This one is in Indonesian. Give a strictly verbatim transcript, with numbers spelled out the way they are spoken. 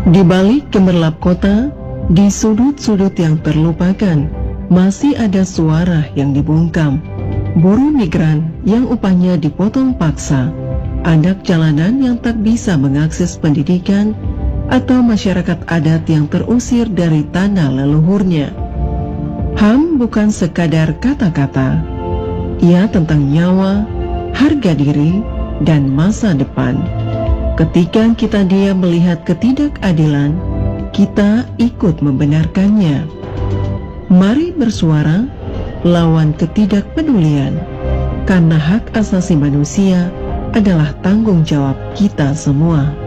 Di balik gemerlap kota, di sudut-sudut yang terlupakan, masih ada suara yang dibungkam. Buruh migran yang upahnya dipotong paksa, anak jalanan yang tak bisa mengakses pendidikan, atau masyarakat adat yang terusir dari tanah leluhurnya. H A M bukan sekadar kata-kata. Ia tentang nyawa, harga diri, dan masa depan. Ketika kita diam melihat ketidakadilan, kita ikut membenarkannya. Mari bersuara lawan ketidakpedulian, karena hak asasi manusia adalah tanggung jawab kita semua.